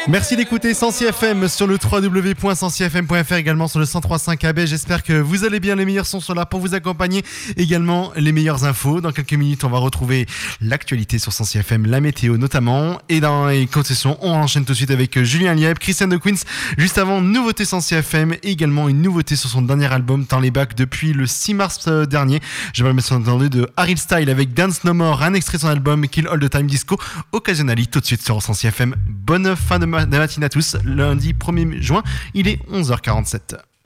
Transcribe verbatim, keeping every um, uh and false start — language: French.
Merci d'écouter Sensi F M sur le w w w point sensi f m point f r, également sur le cent trois virgule cinq A B. J'espère que vous allez bien. Les meilleurs sons sont là pour vous accompagner. Également les meilleures infos. Dans quelques minutes, on va retrouver l'actualité sur Sensi F M, la météo notamment. Et dans les concessions, on enchaîne tout de suite avec Julien Lieb, Christian de Queens. Juste avant, nouveauté Sensi F M et également une nouveauté sur son dernier album, Dans les bacs, depuis le six mars dernier. Je vais mettre entendu de Harry Style avec Dance No More, un extrait de son album Kill All the Time Disco Occasionally, tout de suite sur Sensi F M. Bonne fin de, ma- de matinée à tous. Lundi premier juin, il est onze heures quarante-sept.